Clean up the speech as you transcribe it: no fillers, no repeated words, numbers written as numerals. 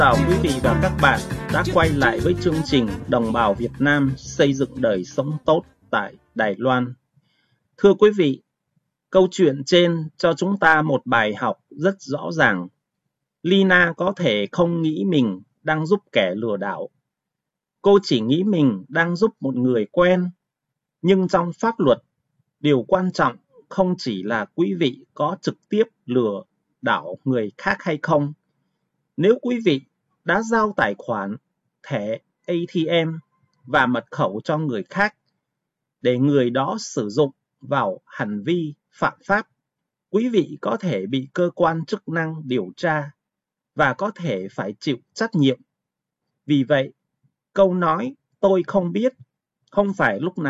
chào quý vị và các bạn đã quay lại với chương trình Đồng bào Việt Nam xây dựng đời sống tốt tại Đài Loan. Thưa quý vị, câu chuyện trên cho chúng ta một bài học rất rõ ràng. Lina có thể không nghĩ mình đang giúp kẻ lừa đảo. Cô chỉ nghĩ mình đang giúp một người quen. Nhưng trong pháp luật, điều quan trọng không chỉ là quý vị có trực tiếp lừa đảo người khác hay không. Nếu quý vị đã giao tài khoản, thẻ ATM và mật khẩu cho người khác để người đó sử dụng vào hành vi phạm pháp, quý vị có thể bị cơ quan chức năng điều tra và có thể phải chịu trách nhiệm. Vì vậy, câu nói tôi không biết không phải lúc nào